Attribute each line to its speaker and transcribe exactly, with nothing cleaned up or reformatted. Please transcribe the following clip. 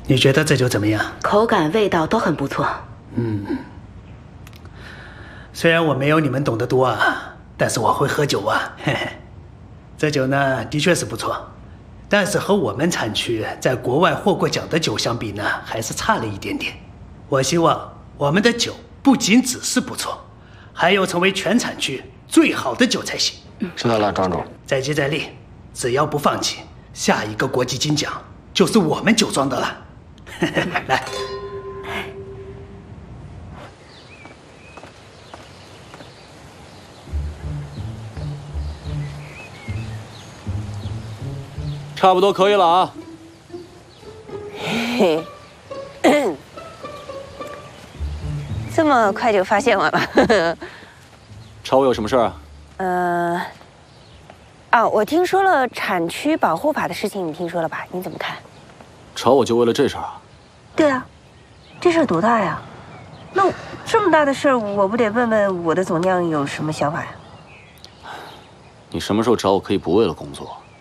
Speaker 1: 你觉得这酒怎么样？
Speaker 2: 口感、味道都很不错。
Speaker 1: 嗯，虽然我没有你们懂得多啊，但是我会喝酒啊。嘿嘿，这酒呢，的确是不错，但是和我们产区在国外获过奖的酒相比呢，还是差了一点点。我希望我们的酒不仅只是不错，还要成为全产区最好的酒才行。
Speaker 3: 知道了，庄主。
Speaker 1: 再接再厉，只要不放弃，下一个国际金奖就是我们酒庄的了。来，
Speaker 4: 差不多可以了啊。
Speaker 5: 嘿，这么快就发现我了？
Speaker 4: 找我有什么事儿啊？
Speaker 5: 呃，啊，我听说了产区保护法的事情，你听说了吧？你怎么看？
Speaker 4: 找我就为了这事儿啊？
Speaker 5: 对啊，这事儿多大呀？那这么大的事儿，我不得问问我的总酿有什么想法呀？
Speaker 4: 你什么时候找我可以不为了工作？